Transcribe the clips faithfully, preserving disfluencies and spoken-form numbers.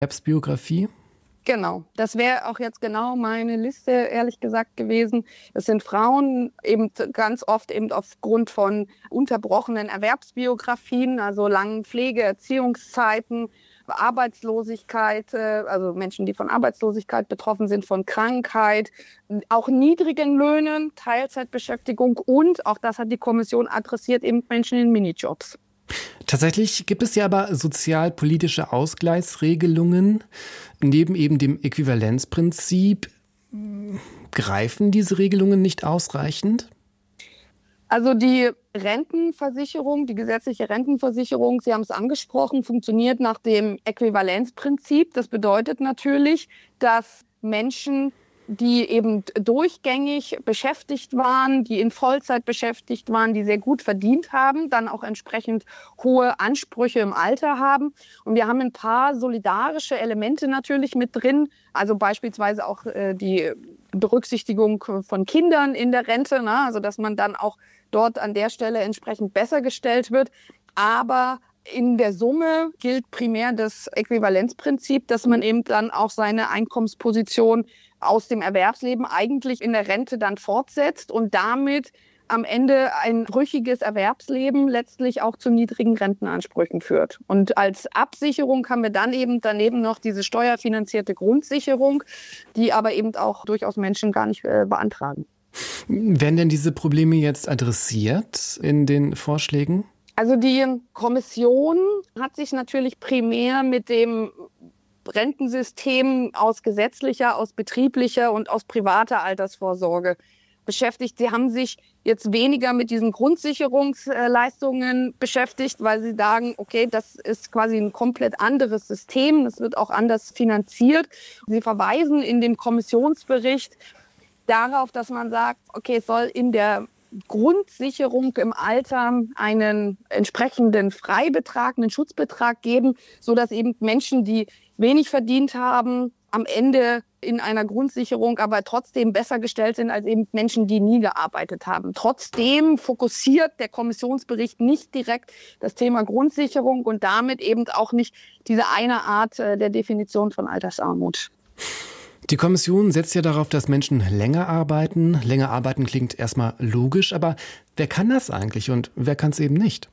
Erwerbsbiografie? Genau, das wäre auch jetzt genau meine Liste, ehrlich gesagt, gewesen. Es sind Frauen eben ganz oft eben aufgrund von unterbrochenen Erwerbsbiografien, also langen Pflege-, Erziehungszeiten, Arbeitslosigkeit, also Menschen, die von Arbeitslosigkeit betroffen sind, von Krankheit, auch niedrigen Löhnen, Teilzeitbeschäftigung und, auch das hat die Kommission adressiert, eben Menschen in Minijobs. Tatsächlich gibt es ja aber sozialpolitische Ausgleichsregelungen neben eben dem Äquivalenzprinzip. Greifen diese Regelungen nicht ausreichend? Also die Rentenversicherung, die gesetzliche Rentenversicherung, Sie haben es angesprochen, funktioniert nach dem Äquivalenzprinzip. Das bedeutet natürlich, dass Menschen, die eben durchgängig beschäftigt waren, die in Vollzeit beschäftigt waren, die sehr gut verdient haben, dann auch entsprechend hohe Ansprüche im Alter haben. Und wir haben ein paar solidarische Elemente natürlich mit drin, also beispielsweise auch äh, die Berücksichtigung von Kindern in der Rente, ne? Also dass man dann auch dort an der Stelle entsprechend besser gestellt wird. Aber in der Summe gilt primär das Äquivalenzprinzip, dass man eben dann auch seine Einkommensposition aus dem Erwerbsleben eigentlich in der Rente dann fortsetzt und damit am Ende ein brüchiges Erwerbsleben letztlich auch zu niedrigen Rentenansprüchen führt. Und als Absicherung haben wir dann eben daneben noch diese steuerfinanzierte Grundsicherung, die aber eben auch durchaus Menschen gar nicht äh, beantragen. Werden denn diese Probleme jetzt adressiert in den Vorschlägen? Also die Kommission hat sich natürlich primär mit dem Rentensystem aus gesetzlicher, aus betrieblicher und aus privater Altersvorsorge beschäftigt. Sie haben sich jetzt weniger mit diesen Grundsicherungsleistungen beschäftigt, weil sie sagen, okay, das ist quasi ein komplett anderes System, das wird auch anders finanziert. Sie verweisen in dem Kommissionsbericht darauf, dass man sagt, okay, es soll in der Grundsicherung im Alter einen entsprechenden Freibetrag, einen Schutzbetrag geben, sodass eben Menschen, die wenig verdient haben, am Ende in einer Grundsicherung aber trotzdem besser gestellt sind als eben Menschen, die nie gearbeitet haben. Trotzdem fokussiert der Kommissionsbericht nicht direkt das Thema Grundsicherung und damit eben auch nicht diese eine Art der Definition von Altersarmut. Die Kommission setzt ja darauf, dass Menschen länger arbeiten. Länger arbeiten klingt erstmal logisch, aber wer kann das eigentlich und wer kann es eben nicht?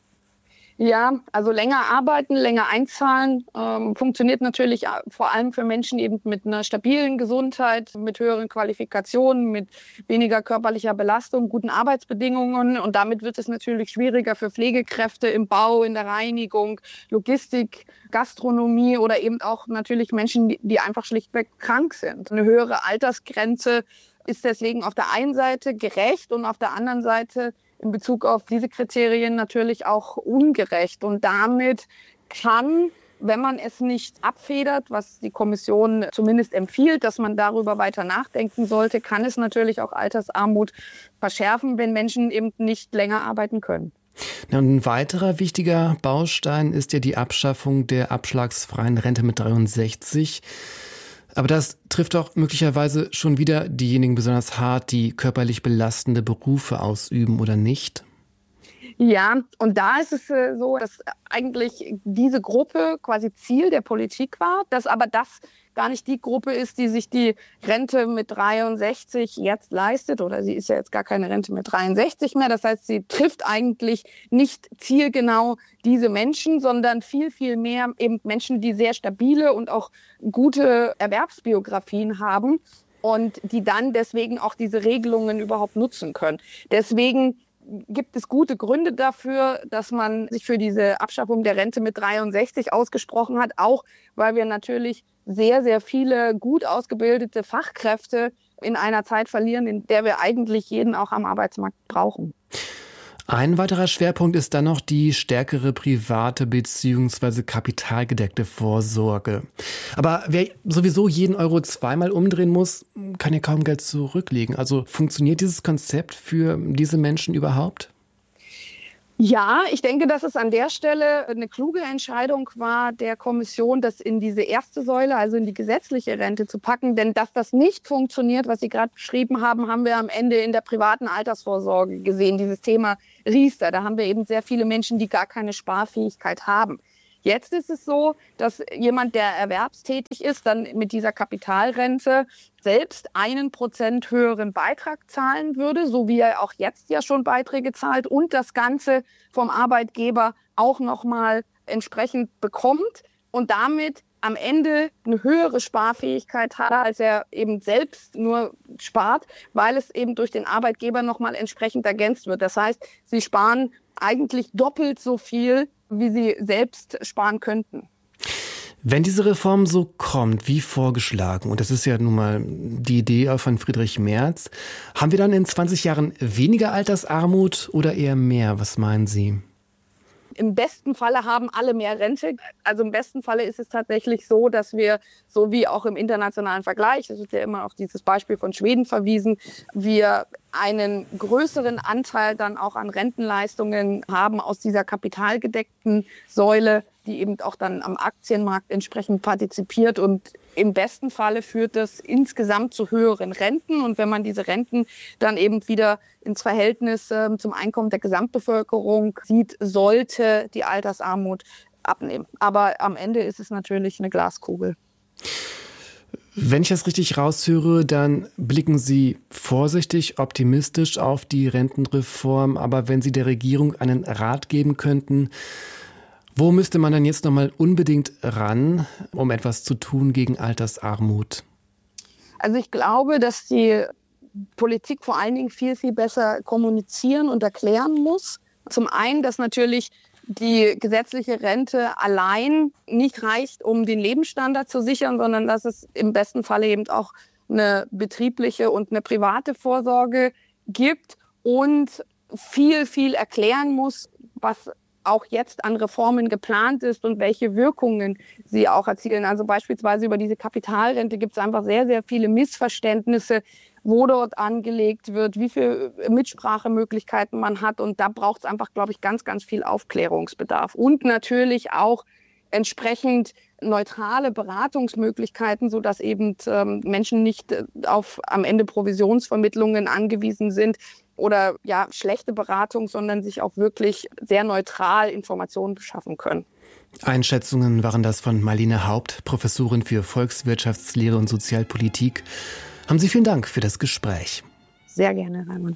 Ja, also länger arbeiten, länger einzahlen, ähm, funktioniert natürlich vor allem für Menschen eben mit einer stabilen Gesundheit, mit höheren Qualifikationen, mit weniger körperlicher Belastung, guten Arbeitsbedingungen. Und damit wird es natürlich schwieriger für Pflegekräfte im Bau, in der Reinigung, Logistik, Gastronomie oder eben auch natürlich Menschen, die einfach schlichtweg krank sind. Eine höhere Altersgrenze ist deswegen auf der einen Seite gerecht und auf der anderen Seite in Bezug auf diese Kriterien natürlich auch ungerecht. Und damit kann, wenn man es nicht abfedert, was die Kommission zumindest empfiehlt, dass man darüber weiter nachdenken sollte, kann es natürlich auch Altersarmut verschärfen, wenn Menschen eben nicht länger arbeiten können. Ja, und ein weiterer wichtiger Baustein ist ja die Abschaffung der abschlagsfreien Rente mit dreiundsechzig. Aber das trifft auch möglicherweise schon wieder diejenigen besonders hart, die körperlich belastende Berufe ausüben, oder nicht? Ja, und da ist es äh, so, dass eigentlich diese Gruppe quasi Ziel der Politik war, dass aber das gar nicht die Gruppe ist, die sich die Rente mit dreiundsechzig jetzt leistet, oder sie ist ja jetzt gar keine Rente mit dreiundsechzig mehr. Das heißt, sie trifft eigentlich nicht zielgenau diese Menschen, sondern viel, viel mehr eben Menschen, die sehr stabile und auch gute Erwerbsbiografien haben und die dann deswegen auch diese Regelungen überhaupt nutzen können. Deswegen gibt es gute Gründe dafür, dass man sich für diese Abschaffung der Rente mit dreiundsechzig ausgesprochen hat, auch weil wir natürlich sehr, sehr viele gut ausgebildete Fachkräfte in einer Zeit verlieren, in der wir eigentlich jeden auch am Arbeitsmarkt brauchen. Ein weiterer Schwerpunkt ist dann noch die stärkere private bzw. kapitalgedeckte Vorsorge. Aber wer sowieso jeden Euro zweimal umdrehen muss, kann ja kaum Geld zurücklegen. Also funktioniert dieses Konzept für diese Menschen überhaupt? Ja, ich denke, dass es an der Stelle eine kluge Entscheidung war der Kommission, das in diese erste Säule, also in die gesetzliche Rente zu packen. Denn dass das nicht funktioniert, was Sie gerade beschrieben haben, haben wir am Ende in der privaten Altersvorsorge gesehen. Dieses Thema Riester, da haben wir eben sehr viele Menschen, die gar keine Sparfähigkeit haben. Jetzt ist es so, dass jemand, der erwerbstätig ist, dann mit dieser Kapitalrente selbst einen Prozent höheren Beitrag zahlen würde, so wie er auch jetzt ja schon Beiträge zahlt und das Ganze vom Arbeitgeber auch nochmal entsprechend bekommt und damit am Ende eine höhere Sparfähigkeit hat, als er eben selbst nur spart, weil es eben durch den Arbeitgeber nochmal entsprechend ergänzt wird. Das heißt, sie sparen eigentlich doppelt so viel, wie sie selbst sparen könnten. Wenn diese Reform so kommt, wie vorgeschlagen, und das ist ja nun mal die Idee von Friedrich Merz, haben wir dann in zwanzig Jahren weniger Altersarmut oder eher mehr? Was meinen Sie? Im besten Falle haben alle mehr Rente. Also im besten Falle ist es tatsächlich so, dass wir, so wie auch im internationalen Vergleich, das wird ja immer auf dieses Beispiel von Schweden verwiesen, wir einen größeren Anteil dann auch an Rentenleistungen haben aus dieser kapitalgedeckten Säule, die eben auch dann am Aktienmarkt entsprechend partizipiert. Und im besten Falle führt das insgesamt zu höheren Renten. Und wenn man diese Renten dann eben wieder ins Verhältnis äh, zum Einkommen der Gesamtbevölkerung sieht, sollte die Altersarmut abnehmen. Aber am Ende ist es natürlich eine Glaskugel. Wenn ich das richtig raushöre, dann blicken Sie vorsichtig, optimistisch auf die Rentenreform. Aber wenn Sie der Regierung einen Rat geben könnten, wo müsste man dann jetzt noch mal unbedingt ran, um etwas zu tun gegen Altersarmut? Also ich glaube, dass die Politik vor allen Dingen viel, viel besser kommunizieren und erklären muss. Zum einen, dass natürlich die gesetzliche Rente allein nicht reicht, um den Lebensstandard zu sichern, sondern dass es im besten Falle eben auch eine betriebliche und eine private Vorsorge gibt und viel, viel erklären muss, was auch jetzt an Reformen geplant ist und welche Wirkungen sie auch erzielen. Also beispielsweise über diese Kapitalrente gibt es einfach sehr, sehr viele Missverständnisse, wo dort angelegt wird, wie viele Mitsprachemöglichkeiten man hat. Und da braucht es einfach, glaube ich, ganz, ganz viel Aufklärungsbedarf. Und natürlich auch entsprechend neutrale Beratungsmöglichkeiten, sodass eben ähm, Menschen nicht äh, auf am Ende Provisionsvermittlungen angewiesen sind oder ja schlechte Beratung, sondern sich auch wirklich sehr neutral Informationen beschaffen können. Einschätzungen waren das von Marlene Haupt, Professorin für Volkswirtschaftslehre und Sozialpolitik. Haben Sie vielen Dank für das Gespräch. Sehr gerne, Raimund.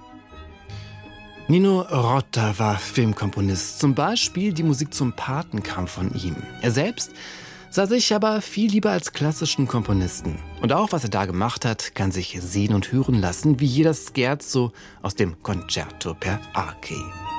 Nino Rota war Filmkomponist. Zum Beispiel die Musik zum Paten kam von ihm. Er selbst sah sich aber viel lieber als klassischen Komponisten. Und auch, was er da gemacht hat, kann sich sehen und hören lassen, wie jeder Scherzo aus dem Concerto per Archi.